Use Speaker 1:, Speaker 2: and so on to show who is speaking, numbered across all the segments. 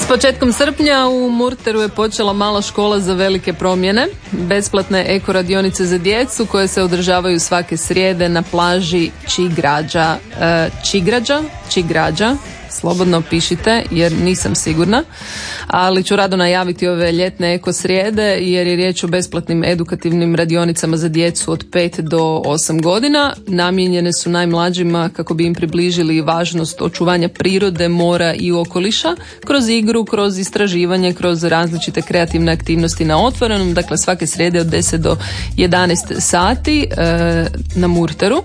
Speaker 1: S početkom srpnja u Murteru je počela mala škola za velike promjene. Besplatne eko radionice za djecu koje se održavaju svake srijede na plaži Čigrađa. Slobodno pišite jer nisam sigurna, ali ću rado najaviti ove ljetne eko srijede jer je riječ o besplatnim edukativnim radionicama za djecu od 5 do 8 godina. Namijenjene su najmlađima kako bi im približili važnost očuvanja prirode, mora i okoliša kroz igru, kroz istraživanje, kroz različite kreativne aktivnosti na otvorenom. Dakle, svake srijede od 10 do 11 sati na Murteru.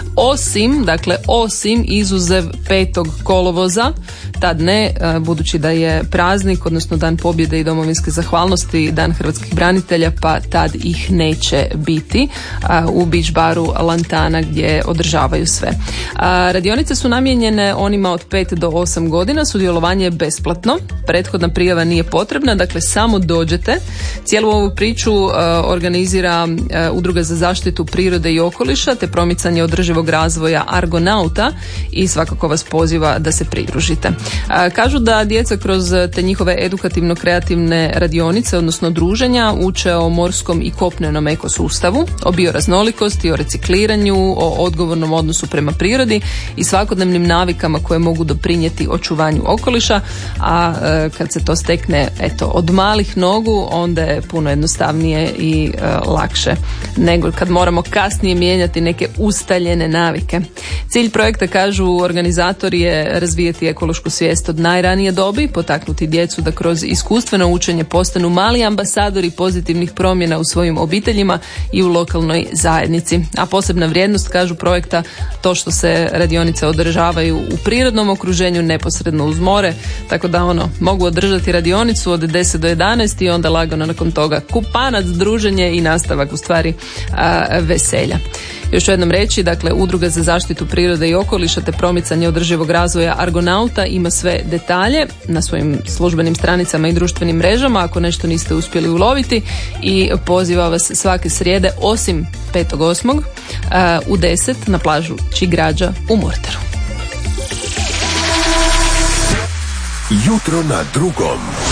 Speaker 1: Osim izuzev 5. kolovoza, tad ne, budući da je praznik, odnosno Dan pobjede i domovinske zahvalnosti, Dan hrvatskih branitelja, pa tad ih neće biti u beach baru Lantana gdje održavaju sve. Radionice su namijenjene onima od 5 do 8 godina, sudjelovanje je besplatno, prethodna prijava nije potrebna, dakle samo dođete. Cijelu ovu priču organizira Udruga za zaštitu prirode i okoliša te promicanje održivog razvoja Argonauta i svakako vas poziva da se pridružite. Kažu da djeca kroz te njihove edukativno-kreativne radionice, odnosno druženja, uče o morskom i kopnenom ekosustavu, o bioraznolikosti, o recikliranju, o odgovornom odnosu prema prirodi i svakodnevnim navikama koje mogu doprinijeti očuvanju okoliša, a kad se to stekne od malih nogu, onda je puno jednostavnije i lakše nego kad moramo kasnije mijenjati neke ustaljene navike. Cilj projekta, kažu organizatori, je razvijati ekološku svijest od najranije dobi, potaknuti djecu da kroz iskustveno učenje postanu mali ambasadori pozitivnih promjena u svojim obiteljima i u lokalnoj zajednici. A posebna vrijednost, kažu, projekta to što se radionice održavaju u prirodnom okruženju neposredno uz more, tako da mogu održati radionicu od 10 do 11 i onda lagano nakon toga kupanac, druženje i nastavak u stvari veselja. Još ću jednom reći, dakle, Udruga za zaštitu prirode i okoliša te promicanje održivog razvoja Argonauta ima sve detalje na svojim službenim stranicama i društvenim mrežama ako nešto niste uspjeli uloviti, i poziva vas svake srijede osim 5.8. U 10 na plažu Čigrađa u Murteru.
Speaker 2: Jutro na drugom.